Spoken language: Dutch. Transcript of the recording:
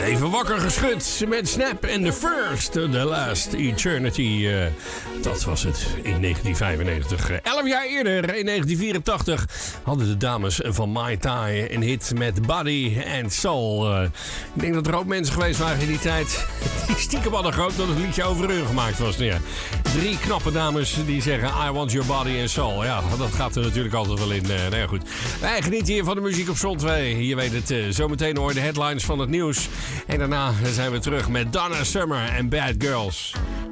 Even wakker geschud met Snap en The First, The Last Eternity. Dat was het in 1995. 11 jaar eerder, in 1984, hadden de dames van Mai Tai een hit met Body and Soul. Ik denk dat er ook mensen geweest waren in die tijd die stiekem hadden gehoopt dat het liedje over hun gemaakt was. Nou ja, 3 knappe dames die zeggen I want your body and soul. Ja, dat gaat er natuurlijk altijd wel in. Nou ja, goed. Wij genieten hier van de muziek op Zon 2. Je weet het, zometeen hoor je de headlines van het nieuws. En daarna zijn we terug met Donna Summer en Bad Girls.